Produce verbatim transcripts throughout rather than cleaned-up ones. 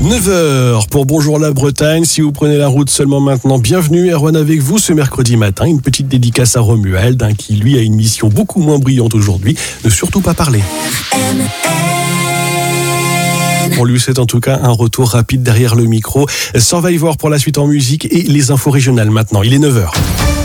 neuf heures pour Bonjour la Bretagne. Si vous prenez la route seulement maintenant, bienvenue. Erwan avec vous ce mercredi matin. Une petite dédicace à Romuald, hein, qui lui a une mission beaucoup moins brillante aujourd'hui. Ne surtout pas parler. On lui souhaite en tout cas un retour rapide derrière le micro. Survivor pour la suite en musique et les infos régionales maintenant. Il est neuf heures.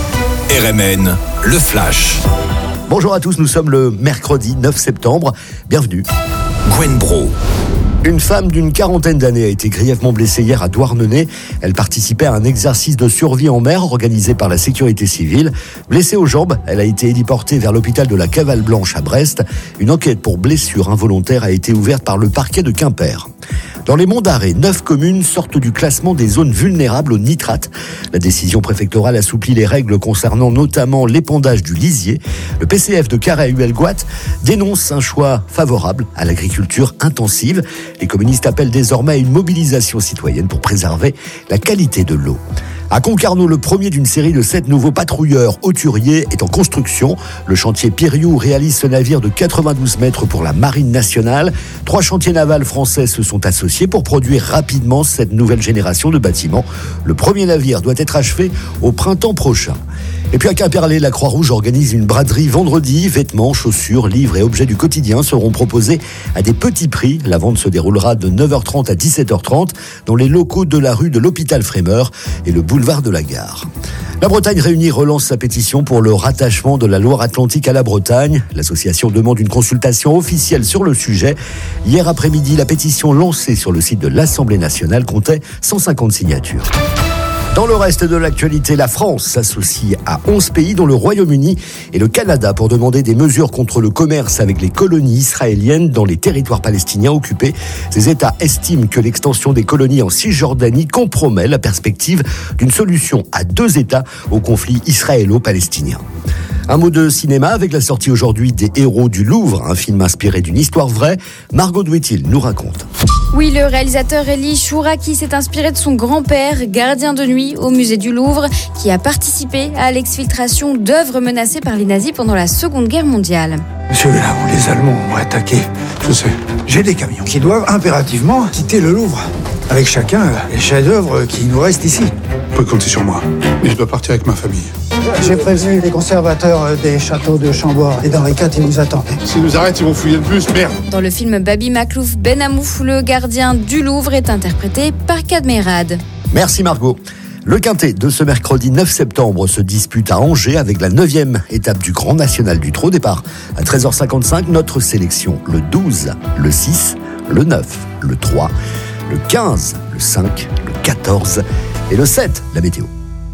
R M N, le Flash. Bonjour à tous, nous sommes le mercredi neuf septembre. Bienvenue. Gwen Bro. Une femme d'une quarantaine d'années a été grièvement blessée hier à Douarnenez. Elle participait à un exercice de survie en mer organisé par la sécurité civile. Blessée aux jambes, elle a été héliportée vers l'hôpital de la Cavale Blanche à Brest. Une enquête pour blessure involontaire a été ouverte par le parquet de Quimper. Dans les Monts d'Arrée, neuf communes sortent du classement des zones vulnérables aux nitrates. La décision préfectorale assouplit les règles concernant notamment l'épandage du lisier. Le P C F de Carhaix-Huelgoat dénonce un choix favorable à l'agriculture intensive. Les communistes appellent désormais à une mobilisation citoyenne pour préserver la qualité de l'eau. À Concarneau, le premier d'une série de sept nouveaux patrouilleurs hauturiers est en construction. Le chantier Piriou réalise ce navire de quatre-vingt-douze mètres pour la Marine nationale. Trois chantiers navals français se sont associés pour produire rapidement cette nouvelle génération de bâtiments. Le premier navire doit être achevé au printemps prochain. Et puis à Quimperlé, la Croix-Rouge organise une braderie vendredi. Vêtements, chaussures, livres et objets du quotidien seront proposés à des petits prix. La vente se déroulera de neuf heures trente à dix-sept heures trente dans les locaux de la rue de l'Hôpital Frémeur et le boulevard de la Gare. La Bretagne Réunie relance sa pétition pour le rattachement de la Loire-Atlantique à la Bretagne. L'association demande une consultation officielle sur le sujet. Hier après-midi, la pétition lancée sur le site de l'Assemblée nationale comptait cent cinquante signatures. Dans le reste de l'actualité, la France s'associe à onze pays, dont le Royaume-Uni et le Canada, pour demander des mesures contre le commerce avec les colonies israéliennes dans les territoires palestiniens occupés. Ces États estiment que l'extension des colonies en Cisjordanie compromet la perspective d'une solution à deux États au conflit israélo-palestinien. Un mot de cinéma avec la sortie aujourd'hui des Héros du Louvre, un film inspiré d'une histoire vraie. Margot Douetil nous raconte. Oui, le réalisateur Elie Chouraki s'est inspiré de son grand-père, gardien de nuit au musée du Louvre, qui a participé à l'exfiltration d'œuvres menacées par les nazis pendant la Seconde Guerre mondiale. Monsieur, là où les Allemands ont attaqué, je sais, j'ai des camions qui doivent impérativement quitter le Louvre, avec chacun les chefs-d'œuvre qui nous restent ici. Vous pouvez compter sur moi, mais je dois partir avec ma famille. J'ai prévenu les conservateurs des châteaux de Chambord et d'Henri quatre, ils nous attendent. S'ils nous arrêtent, ils vont fouiller le bus, merde. Dans le film Babi Maklouf Ben Amouf, le gardien du Louvre est interprété par Kadmerad. Merci Margot. Le quintet de ce mercredi neuf septembre se dispute à Angers avec la neuvième étape du Grand National du Trot. Départ à treize heures cinquante-cinq, notre sélection le douze, le six, le neuf, le trois, le quinze, le cinq, le quatorze et le sept, la météo.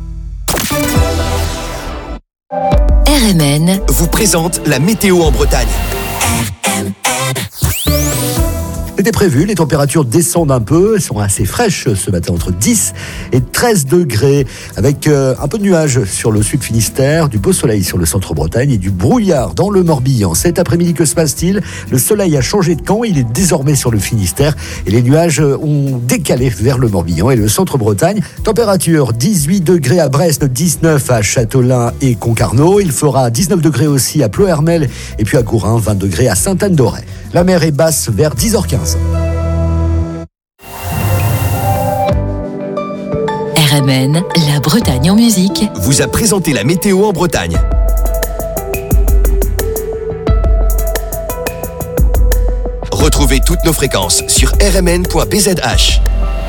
R M N vous présente la météo en Bretagne. C'était prévu, les températures descendent un peu, elles sont assez fraîches ce matin, entre dix et treize degrés, avec euh, un peu de nuages sur le sud Finistère, du beau soleil sur le centre Bretagne et du brouillard dans le Morbihan. Cet après-midi, que se passe-t-il ? Le soleil a changé de camp, il est désormais sur le Finistère et les nuages ont décalé vers le Morbihan et le centre Bretagne. Température dix-huit degrés à Brest, dix-neuf à Châteaulin et Concarneau. Il fera dix-neuf degrés aussi à Ploërmel et puis à Gourin, vingt degrés à Sainte-Anne-d'Auray. La mer est basse vers dix heures quinze. R M N, la Bretagne en musique, vous a présenté la météo en Bretagne. Retrouvez toutes nos fréquences sur r m n point b z h.